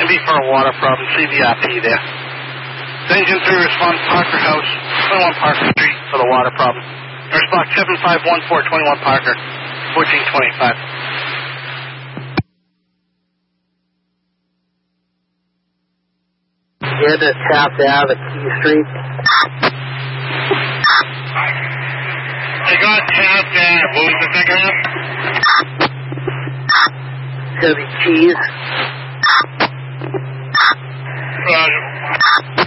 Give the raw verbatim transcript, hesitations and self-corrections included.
can be for a water problem, C V I P there. Engine three response Parker House, twenty-one Parker Street for the water problem. Response seven five one four, twenty-one Parker, fourteen twenty-five. Get a Taft Ave at Key Street. I got Taft Ave. What was the second half? Chevy Keys. Roger.